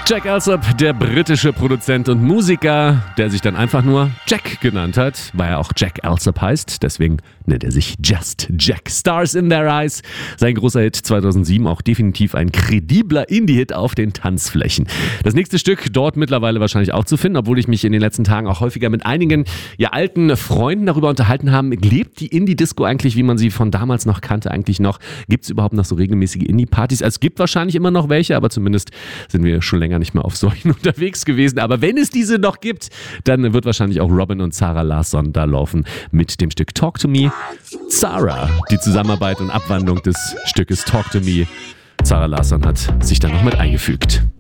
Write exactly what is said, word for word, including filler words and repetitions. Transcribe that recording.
Jack Alsop, der britische Produzent und Musiker, der sich dann einfach nur Jack genannt hat, weil er auch Jack Alsop heißt. Deswegen nennt er sich Just Jack. Stars in Their Eyes. Sein großer Hit zweitausendsieben, auch definitiv ein kredibler Indie-Hit auf den Tanzflächen. Das nächste Stück dort mittlerweile wahrscheinlich auch zu finden, obwohl ich mich in den letzten Tagen auch häufiger mit einigen ja, alten Freunden darüber unterhalten habe. Lebt die Indie-Disco eigentlich, wie man sie von damals noch kannte, eigentlich noch? Gibt es überhaupt noch so regelmäßige Indie-Partys? Also es gibt wahrscheinlich immer noch welche, aber zumindest sind wir schon länger nicht mehr auf solchen unterwegs gewesen. Aber wenn es diese noch gibt, dann wird wahrscheinlich auch Robin und Zara Larsson da laufen mit dem Stück Talk to Me. Zara, die Zusammenarbeit und Abwandlung des Stückes Talk to Me. Zara Larsson hat sich da noch mit eingefügt.